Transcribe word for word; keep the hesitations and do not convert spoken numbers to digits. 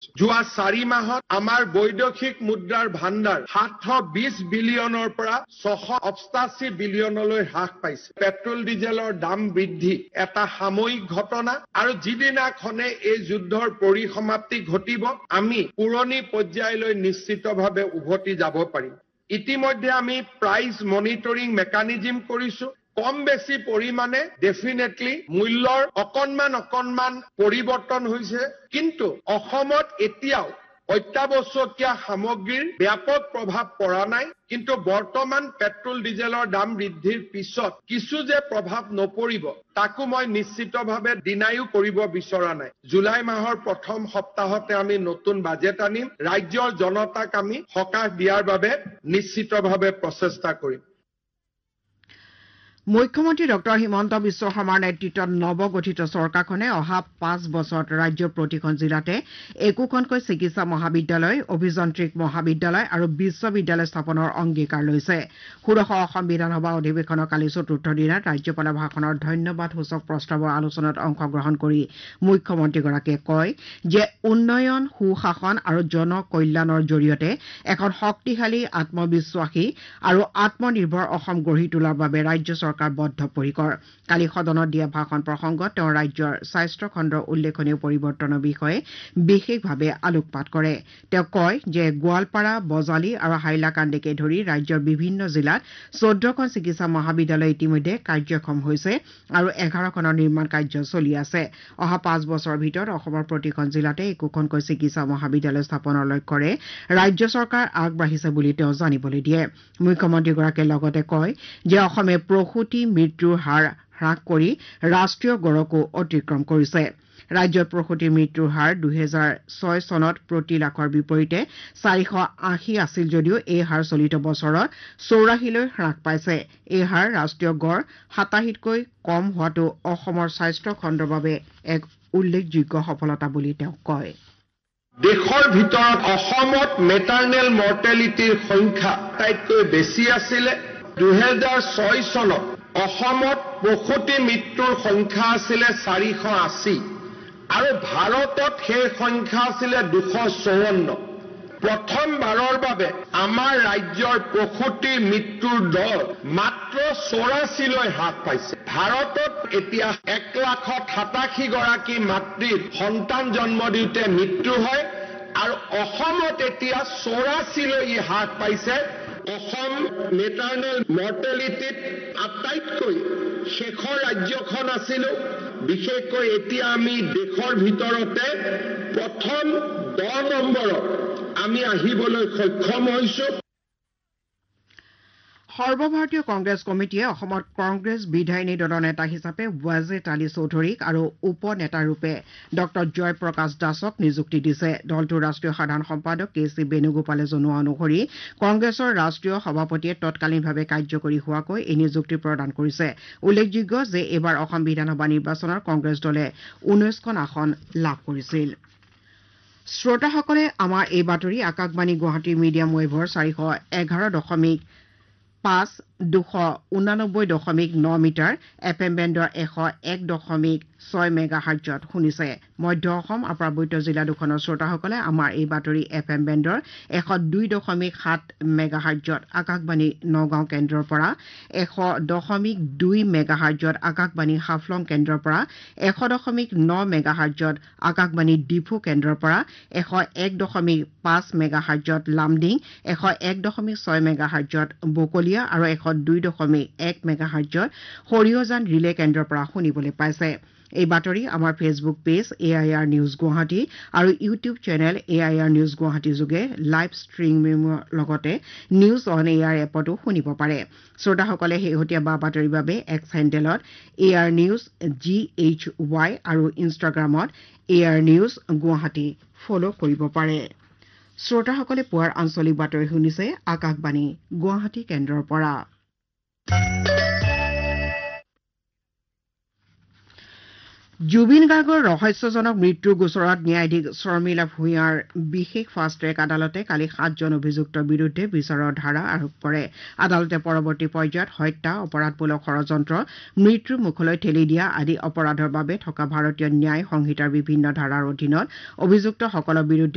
যোৱা চাৰি মাহত আমাৰ বৈদেশিক মুদ্ৰাৰ ভাণ্ডাৰ সাতশ বিশ বিলিয়নৰ পৰা ছশ অষ্টাশী বিলিয়নলৈ হ্ৰাস পাইছে। পেট্ৰল ডিজেলৰ দাম বৃদ্ধি এটা সাময়িক ঘটনা আৰু যিদিনাখনে এই যুদ্ধৰ পৰিসমাপ্তি ঘটিব আমি পুৰণি পৰ্যায়লৈ নিশ্চিতভাৱে উভতি যাব পাৰিম। ইতিমধ্যে আমি প্ৰাইচ মনিটৰিং মেকানিজম কৰিছো। কম বেছি পৰিমাণে ডেফিনেটলি মূল্যৰ অকণমান অকণমান পৰিৱৰ্তন হৈছে, কিন্তু অসমত এতিয়াও অত্যাৱশ্যকীয় সামগ্ৰীৰ ব্যাপক প্ৰভাৱ পৰা নাই। কিন্তু বৰ্তমান পেট্ৰল ডিজেলৰ দাম বৃদ্ধিৰ পিছত কিছু যে প্ৰভাৱ নপৰিব তাকো মই নিশ্চিতভাৱে ডিনায়ো কৰিব বিচৰা নাই। জুলাই মাহৰ প্ৰথম সপ্তাহতে আমি নতুন বাজেট আনিম। ৰাজ্যৰ জনতাক আমি সকাহ দিয়াৰ বাবে নিশ্চিতভাৱে প্ৰচেষ্টা কৰিম। মুখ্যমন্ত্ৰী ডক্টৰ হিমন্ত বিশ্ব শৰ্মাৰ নেতৃত্বত নৱগঠিত চৰকাৰখনে অহা পাঁচ বছৰত ৰাজ্যৰ প্ৰতিখন জিলাতে একোখনকৈ চিকিৎসা মহাবিদ্যালয়, অভিযান্ত্ৰিক মহাবিদ্যালয় আৰু বিশ্ববিদ্যালয় স্থাপনৰ অংগীকাৰ লৈছে। ষোড়শ অসম বিধানসভা অধিৱেশনৰ কালি চতুৰ্থ দিনাত ৰাজ্যপালৰ ভাষণৰ ধন্যবাদসূচক প্ৰস্তাৱৰ আলোচনাত অংশগ্ৰহণ কৰি মুখ্যমন্ত্ৰীগৰাকীয়ে কয় যে উন্নয়ন, সুশাসন আৰু জনকল্যাণৰ জৰিয়তে এখন শক্তিশালী, আত্মবিশ্বাসী আৰু আত্মনিৰ্ভৰ অসম গঢ়ি তোলাৰ বাবে ৰাজ্য চৰকাৰ বদ্ধপৰিকৰ। কালি সদনত দিয়া ভাষণ প্ৰসংগত তেওঁ ৰাজ্যৰ স্বাস্থ্য খণ্ডৰ উল্লেখনীয় পৰিৱৰ্তনৰ বিষয়ে বিশেষভাৱে আলোকপাত কৰে। তেওঁ কয় যে গোৱালপাৰা, বজালী আৰু হাইলাকান্দিকে ধৰি ৰাজ্যৰ বিভিন্ন জিলাত চৈধ্যখন চিকিৎসা মহাবিদ্যালয় ইতিমধ্যে কাৰ্যক্ষম হৈছে আৰু এঘাৰখনৰ নিৰ্মাণ কাৰ্য চলি আছে। অহা পাঁচ বছৰৰ ভিতৰত অসমৰ প্ৰতিখন জিলাতে একোখনকৈ চিকিৎসা মহাবিদ্যালয় স্থাপনৰ লক্ষ্যৰে ৰাজ্য চৰকাৰ আগবাঢ়িছে বুলি তেওঁ জানিবলৈ দিয়ে। মুখ্যমন্ত্ৰীগৰাকীয়ে লগতে কয় যে অসমে প্ৰসূতি মৃত্যুৰ হাৰ হ্ৰাস কৰি ৰাষ্ট্ৰীয় গড়কো অতিক্ৰম কৰিছে। ৰাজ্যত প্ৰসূতিৰ মৃত্যুৰ হাৰ দুহেজাৰ ছয় চনত প্ৰতি লাখৰ বিপৰীতে চাৰিশ আশী আছিল যদিও এই হাৰ চলিত বছৰত চৌৰাশীলৈ হ্ৰাস পাইছে। এই হাৰ ৰাষ্ট্ৰীয় গড় সাতাশীতকৈ কম হোৱাটো অসমৰ স্বাস্থ্য খণ্ডৰ বাবে এক উল্লেখযোগ্য সফলতা বুলি তেওঁ কয়। দেশৰ ভিতৰত অসমত মেটাৰনেল মৰ্টেলিটিৰ সংখ্যা আটাইতকৈ বেছি আছিলে। দুহেজাৰ ছয় চনত অসমত প্ৰসূতি মৃত্যুৰ সংখ্যা আছিলে চাৰিশ আশী আৰু ভাৰতত সেই সংখ্যা আছিলে দুশ চৌৱন্ন। প্ৰথমবাৰৰ বাবে আমাৰ ৰাজ্যৰ প্ৰসূতি মৃত্যুৰ দৰ মাত্ৰ চৌৰাশীলৈ হ্ৰাস পাইছে। ভাৰতত এতিয়া এক লাখত সাতাশী গৰাকী মাতৃৰ সন্তান জন্ম দিওঁতে মৃত্যু হয় আৰু অসমত এতিয়া চৌৰাশীলৈ হ্ৰাস পাইছে। অসম মেটাৰনেল মৰ্টেলিটিত আটাইতকৈ শেষৰ ৰাজ্যখন আছিলো। বিশেষকৈ এতিয়া আমি দেশৰ ভিতৰতে প্ৰথম দহ নম্বৰত আমি আহিবলৈ সক্ষম হৈছো। সৰ্বভাৰতীয় কংগ্ৰেছ কমিটিয়ে অসমত কংগ্ৰেছ বিধায়িনী দলৰ নেতা হিচাপে ৱাজেদ আলী চৌধুৰীক আৰু উপ নেতাৰূপে ডক্টৰ জয়প্ৰকাশ দাসক নিযুক্তি দিছে। দলটোৰ ৰাষ্ট্ৰীয় সাধাৰণ সম্পাদক কে চি বেণুগোপালে জনোৱা অনুসৰি কংগ্ৰেছৰ ৰাষ্ট্ৰীয় সভাপতিয়ে তৎকালীনভাৱে কাৰ্যকৰী হোৱাকৈ এই নিযুক্তি প্ৰদান কৰিছে। উল্লেখযোগ্য যে এইবাৰ অসম বিধানসভা নিৰ্বাচনত কংগ্ৰেছ দলে ঊনৈশখন আসন লাভ কৰিছিল। শ্ৰোতাসকলে আমাৰ এই বাতৰি আকাশবাণী গুৱাহাটী মিডিয়াম ৱেভৰ চাৰিশ এঘাৰ দশমিক পাঁচ দুশ ঊনানব্বৈ দশমিক ন মিটাৰ এফ এম বেণ্ডৰ এশ এক দশমিক ছয় মেগা হাৰ্টজত শুনিছে। মধ্য অসম আৰু পাৰ্বত্য জিলা দুখনৰ শ্ৰোতাসকলে আমাৰ এই বাতৰি এফ এম বেণ্ডৰ এশ দুই দশমিক সাত মেগা হাৰ্টজত আকাশবাণী নগাঁও কেন্দ্ৰৰ পৰা, এশ দশমিক দুই মেগা হাৰ্টজত আকাশবাণী হাফলং কেন্দ্ৰৰ পৰা, এশ দশমিক ন মেগা হাৰ্টজত আকাশবাণী ডিফু কেন্দ্ৰৰ পৰা, এশ এক দশমিক পাঁচ মেগা হাৰ্টজত লামডিং, এশ এক দশমিক ছয় মেগা হাৰ্টজত বকলীয়া আৰু এশ দুই দশমিক এক মেগা হাৰ্টজত সৰিয়জান ৰিলে কেন্দ্ৰৰ পৰা শুনিবলৈ পাইছে। এই বাতৰি আমাৰ Facebook page A I R news Guwahati আৰু YouTube channel A I R news Guwahati যোগে লাইভ ষ্ট্ৰীমিঙৰ লগতে নিউজ অন এ আৰ এপতো শুনিব পাৰে। শ্ৰোতাসকলে শেহতীয়া বা বাতৰিৰ বাবে এক্স হেণ্ডেলত এ R news G H Y আৰু ইনষ্টাগ্ৰামত এ আৰ নিউজ গুৱাহাটী ফ'ল' কৰিব পাৰে। শ্ৰোতাসকলে পুৱাৰ আঞ্চলিক বাতৰি শুনিছে আকাশবাণী গুৱাহাটী কেন্দ্ৰৰ পৰা। জুবিন গাৰ্গৰ ৰহস্যজনক মৃত্যুৰ গোচৰত ন্যায়াধীশ শৰ্মিলা ভূঞাৰ বিশেষ ফাষ্ট ট্ৰেক আদালতে কালি সাতজন অভিযুক্তৰ বিৰুদ্ধে বিচাৰৰ ধাৰা আৰোপ কৰে। আদালতে পৰৱৰ্তী পৰ্যায়ত হত্যা, অপৰাধমূলক ষড়যন্ত্ৰ, মৃত্যুৰ মুখলৈ ঠেলি দিয়া আদি অপৰাধৰ বাবে থকা ভাৰতীয় ন্যায় সংহিতাৰ বিভিন্ন ধাৰাৰ অধীনত অভিযুক্তসকলৰ বিৰুদ্ধে